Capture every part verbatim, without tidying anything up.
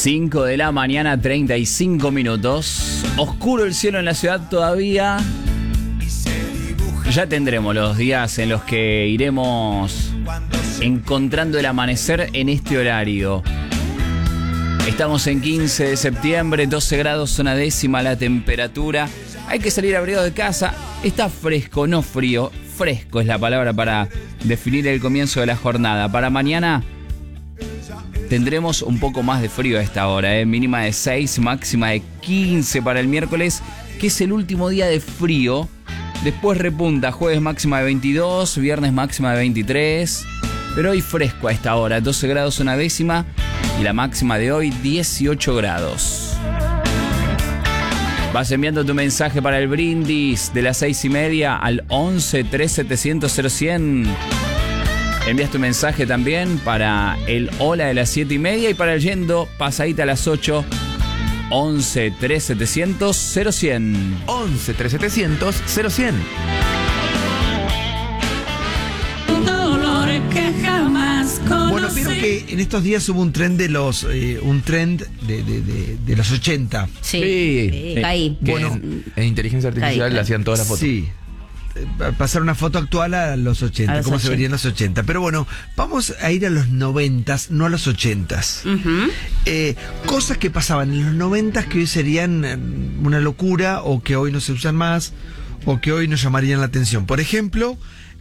cinco de la mañana, treinta y cinco minutos. Oscuro el cielo en la ciudad todavía. Ya tendremos los días en los que iremos encontrando el amanecer en este horario. Estamos en quince de septiembre, doce grados, una décima la temperatura. Hay que salir abrigado de casa. Está fresco, no frío. Fresco es la palabra para definir el comienzo de la jornada. Para mañana tendremos un poco más de frío a esta hora, ¿eh? Mínima de seis, máxima de quince para el miércoles, que es el último día de frío. Después repunta, jueves máxima de veintidós, viernes máxima de veintitrés. Pero hoy fresco a esta hora, doce grados una décima. Y la máxima de hoy, dieciocho grados. Vas enviando tu mensaje para el brindis de las seis y media al once, tres setecientos, cero cien. Envías tu mensaje también para el hola de las siete y media y para el yendo pasadita a las ocho. once, tres setecientos, cero cien. once, tres setecientos, cero cien. Bueno, vieron que en estos días hubo un trend de los eh, un trend de, de, de, de los ochenta. Sí, Sí. caí. Que Bueno, en, en inteligencia artificial Caí. le hacían todas las fotos. Sí. Eh, Pasar una foto actual a los ochenta, A los cómo se ochenta. verían los ochenta. Pero bueno, vamos a ir a los noventas, no a los ochentas. Ujú. Eh, cosas que pasaban en los noventas que hoy serían eh, una locura o que hoy no se usan más o que hoy nos llamarían la atención. Por ejemplo,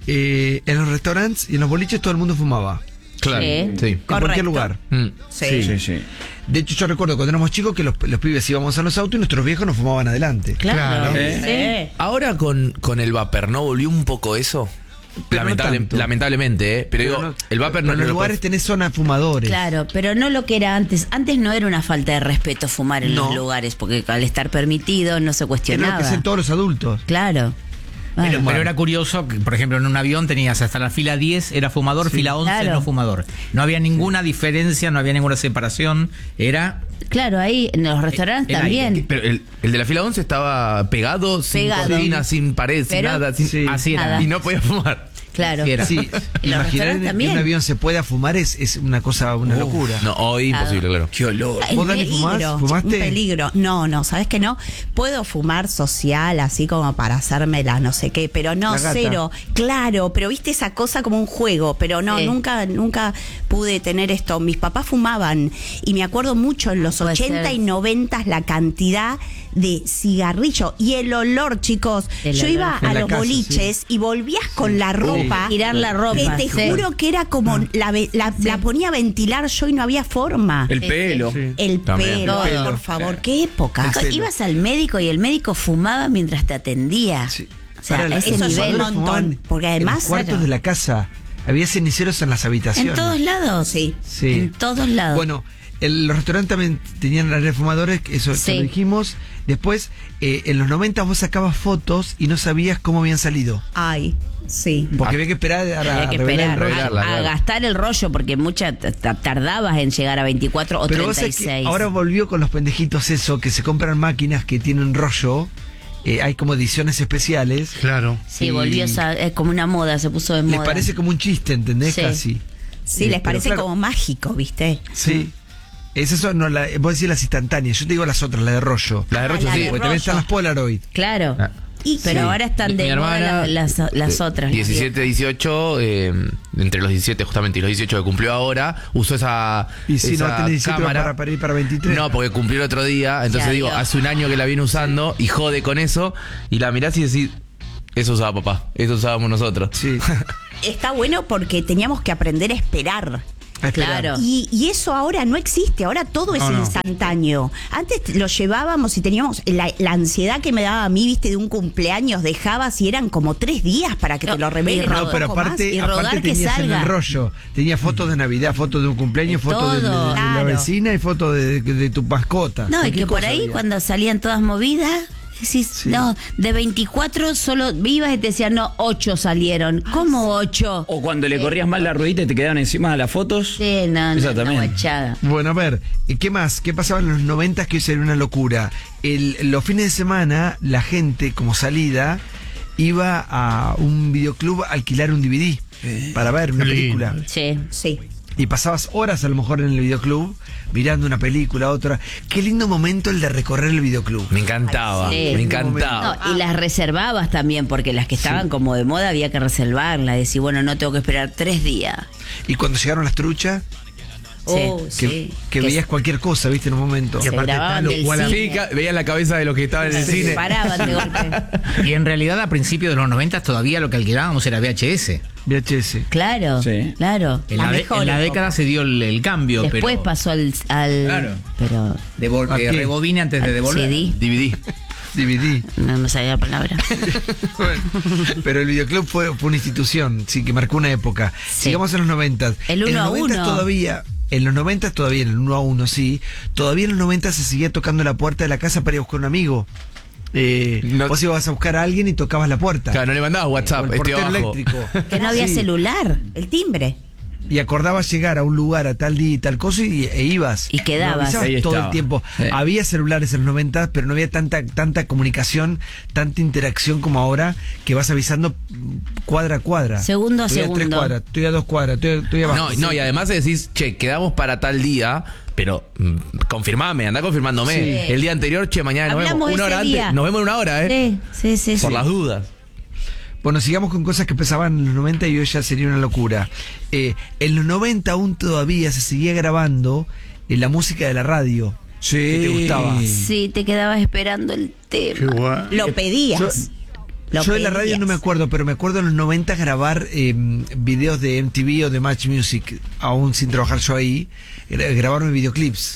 eh, en los restaurantes y en los boliches todo el mundo fumaba. Claro, Sí. sí. En cualquier Correcto. lugar. Mm. Sí. Sí, sí. De hecho, yo recuerdo cuando éramos chicos que los, los pibes íbamos a los autos y nuestros viejos nos fumaban adelante. Claro. Claro. Sí. Ahora con, con el vapor, ¿no volvió un poco eso? Pero no Lamentable- tanto. lamentablemente, ¿eh? Pero, Pero digo, no- el vapor no en no los lo lugares puede- tenés zona fumadores. Claro, pero no lo que era antes. Antes no era una falta de respeto fumar en No. los lugares, porque al estar permitido no se Que es lo cuestionaba. que hacen todos los adultos. Claro. Pero, Bueno. pero era curioso que, por ejemplo, en un avión tenías hasta la fila diez era fumador, fila once claro. no fumador. No había ninguna diferencia, no había ninguna separación. Era Claro, ahí en los restaurantes el aire. también. Pero el, el de la fila once estaba pegado, sin Pegado. cortina, sin pared, sin Pero- nada. sin- Sí. así era. Nada. Y no podía fumar. Claro. Sí, era. Sí, En los imaginar restaurantes en, en también. un avión se pueda fumar es, es una cosa, una locura. No, hoy imposible, claro. Qué olor. ¿Vos, El Dani, fumás? peligro, ¿Fumaste? un peligro. No, no, ¿sabes qué no? Puedo fumar social, así como para hacerme la no sé qué, pero no, La gata. cero. Claro, pero viste esa cosa como un juego, pero no, Sí. nunca, nunca pude tener esto. Mis papás fumaban y me acuerdo mucho en los Puede ochenta ser. y noventa la cantidad de cigarrillo y el olor, chicos. El Yo olor. iba En a la los casa, boliches y volvías con la ropa. Tirar la ropa. Que te sí. juro que era como la, ve- la, la ponía a ventilar yo y no había forma. El pelo. El También. pelo, Todo. por favor, qué época. El pelo. Ibas al médico y el médico fumaba mientras te atendía. Sí. O sea, Ahora, a ese los eso es un nivel. fumadores montón, fumaban porque en además, los cuartos claro. de la casa había ceniceros en las habitaciones. En todos lados. Sí. Sí. En todos lados. Bueno, el- los restaurantes también tenían área de fumadores, que eso Sí. ya lo dijimos. Después, eh, en los noventa vos sacabas fotos y no sabías cómo habían salido. Ay, sí. Porque había que esperar a, Había que revelar el esperar rollo. a, revelarla, a claro. gastar el rollo porque muchas t- t- tardabas en llegar a veinticuatro o Pero vos treinta y sabés que seis. ahora volvió con los pendejitos eso, que se compran máquinas que tienen rollo. Eh, hay como ediciones especiales. Claro. Sí, y- volvió esa, es como una moda, se puso de Les moda. parece como un chiste, ¿entendés? Sí. Casi. Sí, Eh, les pero parece claro, como mágico, ¿viste? Sí. Es eso, no, la, vos decís las instantáneas, yo te digo las otras, la de rollo. La de Ah, rollo, la sí. de Porque también están las Polaroid. Claro. Ah. Y Pero Sí. ahora están de Mi moda hermana, las, las, las eh, otras. diecisiete, dieciocho, eh, entre los diecisiete justamente y los dieciocho que cumplió ahora, usó esa, Y si esa no tenés diecisiete cámara. para, para ir para veintitrés. No, porque cumplió el otro día, entonces Ya digo, vio. hace un año que la viene usando y jode con eso, y la mirás y decís, eso usaba papá, eso usábamos nosotros. Sí. está bueno porque teníamos que aprender a esperar. A esperar. Claro. Y, y eso ahora no existe, ahora todo es No, no. instantáneo. Antes lo llevábamos y teníamos la, la ansiedad que me daba a mí, viste, de un cumpleaños, dejabas y eran como tres días para que No, te lo revelen. y un No, pero poco más. aparte, y rodar aparte que tenías en salga. el rollo, tenía fotos de Navidad, fotos de un cumpleaños, De fotos de, de- de todo. la Claro. vecina y fotos de, de tu mascota. No, y Cualquier que por cosa ahí había. cuando salían todas movidas, decís, Sí. no, de veinticuatro solo vivas y te decían, no, ocho salieron. ¿Cómo ocho? O cuando le corrías mal la ruedita y te quedaban encima de las fotos. Sí, no, no, Esa una también. guachada. Bueno, a ver, ¿qué más? ¿Qué pasaba en los noventas que hoy sería una locura? El, los fines de semana, la gente, como salida, iba a un videoclub a alquilar un D V D para ver una Qué película. lindo. Sí. Sí. y pasabas horas a lo mejor en el videoclub mirando una película, otra. Qué lindo momento el de recorrer el videoclub. Me encantaba, Ay, sí. me encantaba. No, y las reservabas también, porque las que estaban como de moda había que reservarlas. Decir, bueno, no tengo que esperar tres días. Y cuando llegaron las truchas, Oh, que, sí. que veías cualquier cosa, viste, en un momento. Se grababan del Bueno, cine. sí, ca- veías la cabeza de los que estaban en el Se cine. separaban de golpe. Y en realidad a principios de los noventa todavía lo que alquilábamos era V H S. V H S. Claro, Sí. claro. En La la, de- mejor en la época. década se dio el, el cambio. Después pero pasó al... al Claro. Pero... devol- ¿A eh, qué? rebobine antes de al devolver. C D. D V D. D V D. No me sabía la palabra. Bueno, pero el videoclub fue, fue una institución, sí, que marcó una época. Sí. Sigamos en los noventas. El en uno los a noventas uno. todavía, en los noventas todavía, en el uno a uno, sí. Todavía en los noventas se seguía tocando la puerta de la casa para ir a buscar un amigo. Eh, No- vos ibas a buscar a alguien y tocabas la puerta. Claro, no le mandabas O WhatsApp, el este portero abajo. eléctrico. Que no había Sí. celular, el timbre. Y acordabas llegar a un lugar a tal día y tal cosa y, e ibas. Y quedabas. No avisabas Ahí todo estaba. el tiempo. Sí. Había celulares en los noventa, pero no había tanta tanta comunicación, tanta interacción como ahora, que vas avisando cuadra a cuadra. Segundo a estoy a tres segundo. cuadras, estoy a dos cuadras, estoy, estoy abajo. No, no, y además decís, che, quedamos para tal día, pero mm, confirmame, anda confirmándome. Sí. El día anterior, che, mañana nos Hablamos vemos. Una ese hora día. antes. Nos vemos en una hora, ¿eh? Sí, sí, sí. Por sí. las dudas. Bueno, sigamos con cosas que pesaban en los noventa y hoy ya sería una locura. Eh, en los noventa aún todavía se seguía grabando eh, la música de la radio. Sí. ¿Qué te gustaba? Sí, te quedabas esperando el tema. Qué guay. Lo pedías. Yo- Lo Yo de la radio pedías. no me acuerdo, pero me acuerdo en los noventa grabar eh, videos de M T V o de Match Music, aún sin trabajar yo ahí, gra- grabarme videoclips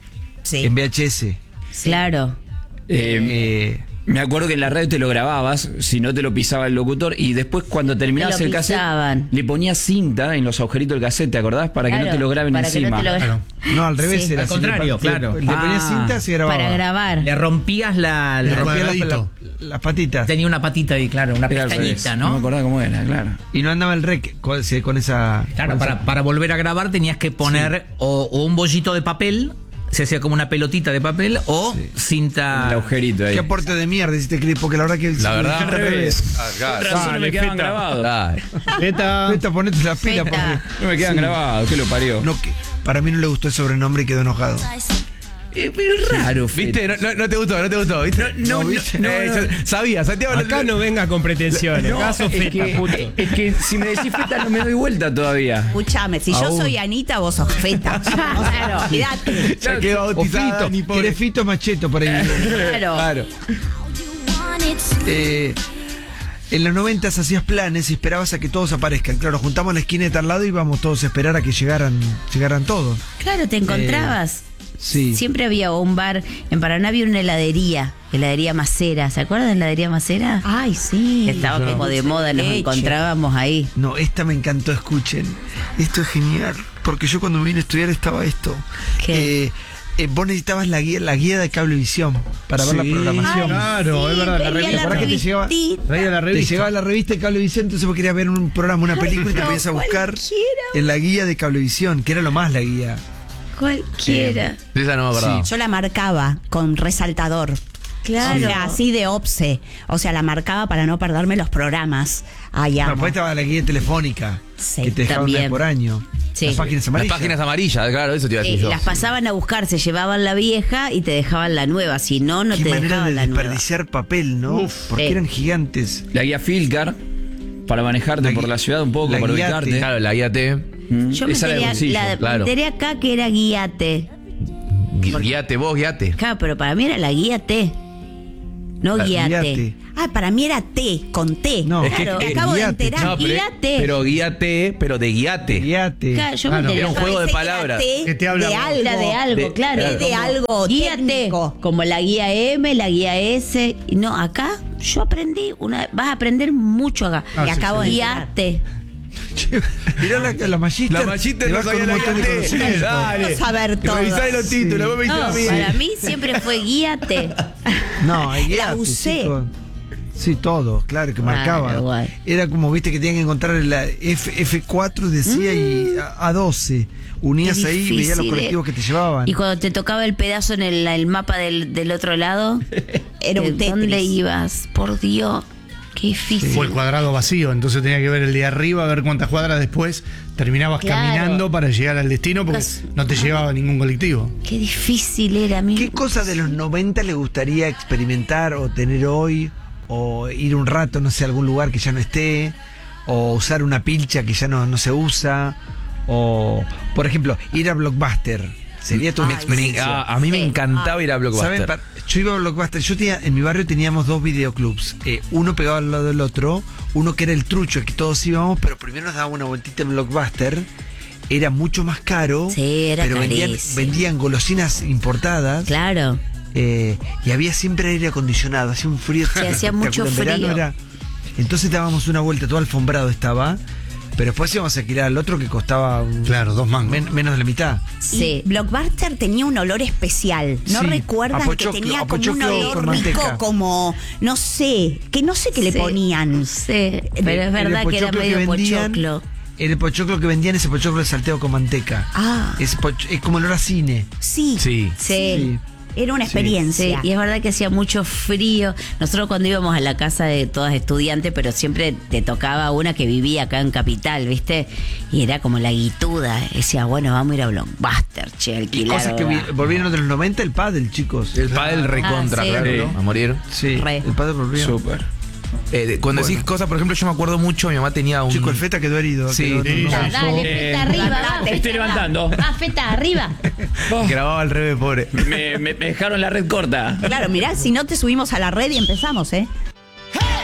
Sí. en V H S. Claro. Eh, Eh, Me acuerdo que en la radio te lo grababas, si no te lo pisaba el locutor, y después cuando terminabas Te lo el cassette, pisaban. le ponías cinta en los agujeritos del cassette, ¿te acordás? Para que no Claro, te lo graben para que no encima. te lo gra- Claro. no, al revés Sí. era Al así, contrario, le- claro. Le, le ponías Ah, cinta, se grababa. Para grabar. Le rompías la... Le la- rompía la- cuadradito. la- las patitas. tenía una patita ahí, claro, una Era al revés. pestañita, No me ¿no? acordaba cómo era, claro. Y no andaba el rec con, sí, con esa... Claro, con para, esa- para volver a grabar tenías que poner o, o un bollito de papel, se hacía como una pelotita de papel, o cinta... El agujerito ahí. Qué aporte de mierda hiciste, Cris, porque la verdad que... La verdad. al revés. Ah, Con claro. razón no me quedaban Feta. grabados. Dale. Feta. Feta, ponete la pila Feta. porque... No me quedan Sí. grabados, ¿qué lo parió? No, que, para mí no le gustó el sobrenombre y quedó enojado. Eh, pero es raro, ¿Viste? No, no, no te gustó, no te gustó, ¿viste? no, no, ¿viste? no, Eh, no. ya- Sabía, Santiago. Acá no venga con pretensiones. No, Acá sos es, feta, que, puto. es que si me decís feta no me doy vuelta todavía. Escúchame, si yo Aún. soy Anita, vos sos Feta. Claro, olvidate. Ya quedó O bautizada, Fito, ni pobre. ¿querés Fito Macheto por ahí? Claro. Claro. Eh, en los noventas hacías planes y esperabas a que todos aparezcan. Claro, juntamos en la esquina de tal lado y íbamos todos a esperar a que llegaran, llegaran todos. Claro, te encontrabas. Sí. Siempre había un bar. En Paraná había una heladería. Heladería Macera. ¿Se acuerdan de la heladería Macera? Ay, sí. Estaba como de moda, nos Leche. encontrábamos ahí. No, esta me encantó, escuchen. Esto es genial. Porque yo cuando me vine a estudiar estaba esto. ¿Qué? Eh, eh, vos necesitabas la guía, la guía de Cablevisión para ver la Sí. programación. Claro, es verdad, la venía revista. ¿Para qué te llegaba? revistita. Traía la Te revista. llegaba la revista de Cablevisión, entonces vos querías ver un programa, una película y te no, podías a buscar cualquiera. en la guía de Cablevisión, que era lo más la guía. Cualquiera. De esa no me acordaba. Ah. Yo la marcaba con resaltador. Claro. Era así de obse. O sea, la marcaba para no perderme los programas. Ay, No, amo. después estaba la guía telefónica, Sí, que te dejaban también. ver por año. Sí. Las páginas Las amarillas. páginas amarillas, claro, eso te iba a decir Eh, yo. las pasaban a buscar, se llevaban la vieja y te dejaban la nueva. Si no, no Qué te manera dejaban de la nueva. desperdiciar papel, ¿no? Porque Sí. eran gigantes. La guía Filcar, para manejarte La por gui- la ciudad un poco, la para guiate. ubicarte. Claro, la guía T. Mm, Yo me esa era de enteré, bolsillo. la, me claro. enteré acá que era guíate. Gui- Guíate vos, guíate. Claro, pero para mí era la guíate. No La- guíate. guíate. Ah, para mí era T, con T. No. Claro, Es que- me eh, acabo guíate. de enterar. No, pero, guíate. pero guíate, pero de guíate. Guíate. Claro, yo me Claro, enteré era un acá. juego de Pensé que era palabras. T Que te habla de vos. algo. Era de algo, De- claro. claro. De algo Guíate, técnico. como la guía M, la guía S. Y no, acá yo aprendí, una, vas a aprender mucho acá. Ah, y sí, acabo sí. de guiate. Mirá la, la mallita. La mallita te no vas sabía con la un montón de guía T. conocimiento. Dale. Vamos a ver todo. Revisá los títulos, vos me No, hiciste a mí. para mí siempre fue guíate. No, hay La guíate, usé. chicos. Sí, todo, claro, que Claro, marcaba. igual. Era como, viste, que tenían que encontrar la F, F4, decía, y a, A12. Unías Qué ahí y veías los difícil, colectivos eh. que te llevaban. Y cuando te tocaba el pedazo en el, el mapa del, del otro lado, Era un ¿de ¿dónde Tetris. ibas? Por Dios. Qué difícil. O el cuadrado vacío, entonces tenía que ver el de arriba, a ver cuántas cuadras después terminabas Claro. caminando para llegar al destino porque Cos- no te llevaba ningún colectivo. Qué difícil era a mí. ¿Qué cosas de los noventa le gustaría experimentar o tener hoy? O ir un rato, no sé, a algún lugar que ya no esté. O usar una pilcha que ya no, no se usa. O, por ejemplo, ir a Blockbuster. Sería toda una Ay, experiencia. A, a mí me Sí. encantaba ir a Blockbuster. ¿Saben? Pa- Yo iba a Blockbuster. Yo tenía, en mi barrio teníamos dos videoclubs. Eh, uno pegado al lado del otro. Uno que era el trucho, el que todos íbamos, pero primero nos daba una vueltita en Blockbuster. Era mucho más caro. Sí, era pero vendían, carísimo. vendían golosinas importadas. Claro. Eh, y había siempre aire acondicionado. Hacía un frío. Sí, hacía mucho espectacular. En verano frío. era- Entonces dábamos una vuelta, todo alfombrado estaba. Pero después íbamos a alquilar al otro que costaba un- Claro, dos mangos. men- menos de la mitad. Sí. Y Blockbuster tenía un olor especial. ¿No Sí, recuerdan a que pochoclo, tenía a como un pochoclo olor con manteca. rico, como, no sé, que no sé qué le Sí, ponían? no sé, pero El- es el verdad que era pochoclo medio vendían- pochoclo. El pochoclo que vendían, ese pochoclo de salteo con manteca. Ah. Es, poch- es como olor a cine. Sí. Sí. Sí. Era una Sí, experiencia. y es verdad que hacía mucho frío. Nosotros cuando íbamos a la casa de todas estudiantes, pero siempre te tocaba una que vivía acá en Capital, ¿viste? Y era como la guituda. Decía, bueno, vamos a ir a Blockbuster, che, Y alquilar. cosas que vi- volvieron de los noventa, el pádel, chicos. El pádel recontra, Ah, sí. claro. Sí. A morir. Sí, Re. el pádel volvió. Súper. Eh, de- cuando Bueno. decís cosas, por ejemplo, yo me acuerdo mucho, mi mamá tenía un... Chico, el feta quedó herido. Sí, quedó- sí, no- sí. Dale, Eh, feta arriba, va, me estoy feta, levantando. va, feta arriba. Grababa al revés, pobre. Me, me- me dejaron la red corta. Claro, mirá, si no te subimos a la red y empezamos, ¿eh?